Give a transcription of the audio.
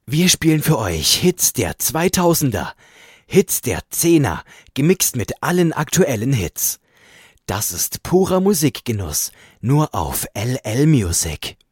Wir spielen für euch Hits der 2000er, Hits der 10er, gemixt mit allen aktuellen Hits. Das ist purer Musikgenuss, nur auf LL Music.